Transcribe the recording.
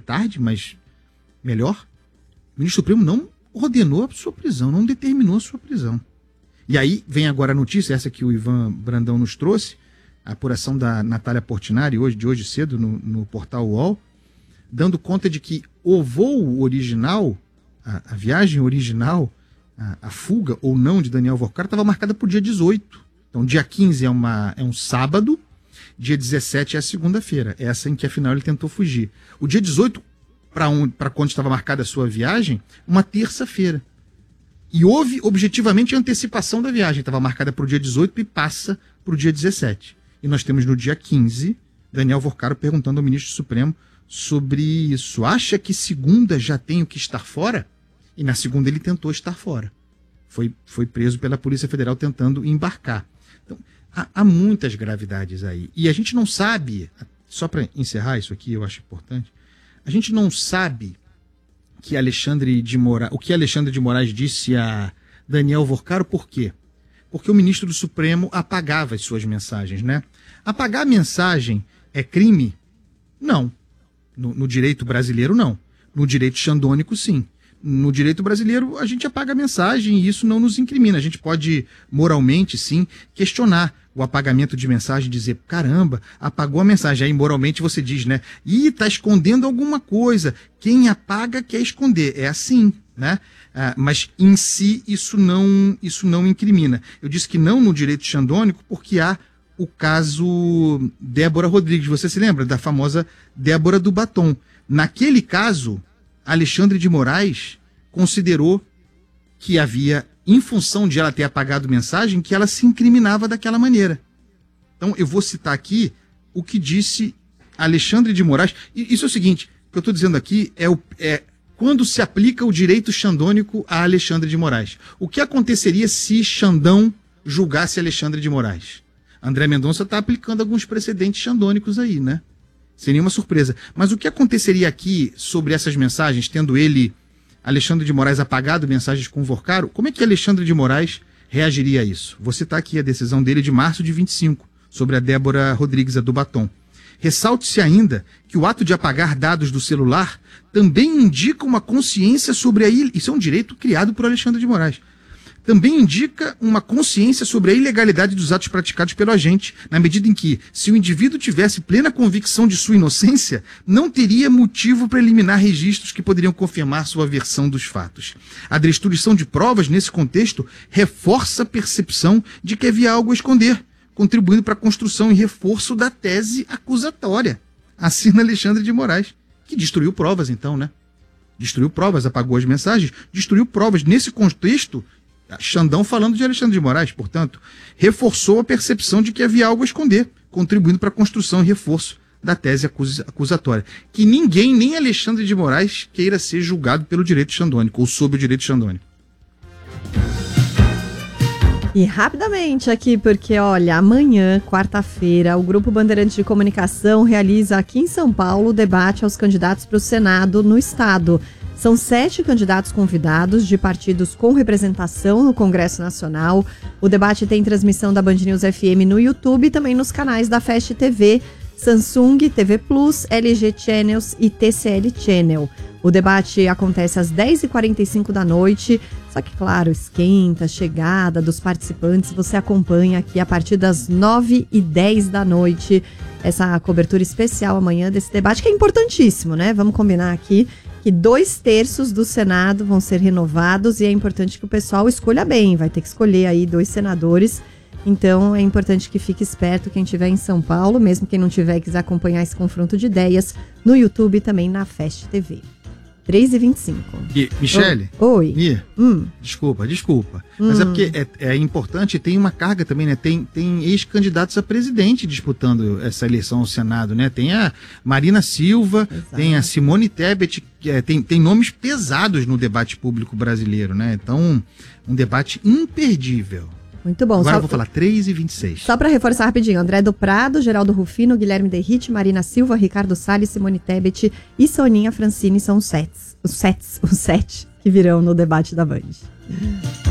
tarde, mas melhor. O ministro Supremo não ordenou a sua prisão, não determinou a sua prisão. E aí vem agora a notícia, essa que o Ivan Brandão nos trouxe, a apuração da Natália Portinari, de hoje cedo, no portal UOL, dando conta de que o voo original, a viagem original, a fuga ou não de Daniel Vorcaro estava marcada para o dia 18. Então, dia 15 é um sábado, dia 17 é a segunda-feira. Essa em que, afinal, ele tentou fugir. O dia 18, para quando estava marcada a sua viagem, uma terça-feira. E houve, objetivamente, a antecipação da viagem. Estava marcada para o dia 18 e passa para o dia 17. E nós temos no dia 15, Daniel Vorcaro perguntando ao ministro Supremo sobre isso. Acha que segunda já tenho que estar fora? E na segunda ele tentou estar fora. Foi preso pela Polícia Federal tentando embarcar. Então, há muitas gravidades aí. E a gente não sabe, só para encerrar isso aqui, eu acho importante, a gente não sabe o que Alexandre de Moraes disse a Daniel Vorcaro, por quê? Porque o ministro do Supremo apagava as suas mensagens, né? Apagar a mensagem é crime? Não. No direito brasileiro, não. No direito xandônico, sim. No direito brasileiro, a gente apaga a mensagem e isso não nos incrimina. A gente pode, moralmente, sim, questionar o apagamento de mensagem, dizer, caramba, apagou a mensagem. Aí, moralmente, você diz, né? Ih, tá escondendo alguma coisa. Quem apaga quer esconder. É assim, né? Mas, em si, isso não incrimina. Eu disse que não no direito xandônico porque há o caso Débora Rodrigues. Você se lembra da famosa Débora do Batom? Naquele caso, Alexandre de Moraes considerou que havia, em função de ela ter apagado mensagem, que ela se incriminava daquela maneira. Então, eu vou citar aqui o que disse Alexandre de Moraes. E isso é o seguinte, o que eu estou dizendo aqui é quando se aplica o direito xandônico a Alexandre de Moraes. O que aconteceria se Xandão julgasse Alexandre de Moraes? André Mendonça está aplicando alguns precedentes xandônicos aí, né? Seria uma surpresa. Mas o que aconteceria aqui sobre essas mensagens, tendo ele, Alexandre de Moraes, apagado mensagens com o Vorcaro? Como é que Alexandre de Moraes reagiria a isso? Vou citar aqui a decisão dele de março de 25, sobre a Débora Rodrigues, a do Batom. Ressalte-se ainda que o ato de apagar dados do celular também indica uma consciência sobre a... Isso é um direito criado por Alexandre de Moraes. Também indica uma consciência sobre a ilegalidade dos atos praticados pelo agente, na medida em que, se o indivíduo tivesse plena convicção de sua inocência, não teria motivo para eliminar registros que poderiam confirmar sua versão dos fatos. A destruição de provas, nesse contexto, reforça a percepção de que havia algo a esconder, contribuindo para a construção e reforço da tese acusatória. Assina Alexandre de Moraes, que destruiu provas, então, né? Destruiu provas, apagou as mensagens, destruiu provas. Nesse contexto, Xandão falando de Alexandre de Moraes, portanto, reforçou a percepção de que havia algo a esconder, contribuindo para a construção e reforço da tese acusatória. Que ninguém, nem Alexandre de Moraes, queira ser julgado pelo direito xandônico, ou sob o direito xandônico. E rapidamente aqui, porque olha, amanhã, quarta-feira, o Grupo Bandeirantes de Comunicação realiza aqui em São Paulo o debate aos candidatos para o Senado no estado. São 7 candidatos convidados de partidos com representação no Congresso Nacional. O debate tem transmissão da Band News FM no YouTube e também nos canais da Fast TV, Samsung, TV Plus, LG Channels e TCL Channel. O debate acontece às 10h45 da noite, só que, claro, esquenta, chegada dos participantes, você acompanha aqui a partir das 9h10 da noite, essa cobertura especial amanhã desse debate, que é importantíssimo, né? Vamos combinar aqui que 2/3 do Senado vão ser renovados e é importante que o pessoal escolha bem, vai ter que escolher aí 2 senadores, então é importante que fique esperto quem estiver em São Paulo, mesmo quem não tiver e quiser acompanhar esse confronto de ideias, no YouTube e também na Fast TV. 3h25. Michele? Oi. Mir, desculpa. Mas é porque é importante, tem uma carga também, né? Tem ex-candidatos a presidente disputando essa eleição ao Senado, né? Tem a Marina Silva, exato, tem a Simone Tebet, tem nomes pesados no debate público brasileiro, né? Então, um debate imperdível. Muito bom. Agora eu vou falar 3h26. Só para reforçar rapidinho, André do Prado, Geraldo Rufino, Guilherme Derrite, Marina Silva, Ricardo Salles, Simone Tebet e Soninha Francini são os 7 que virão no debate da Band.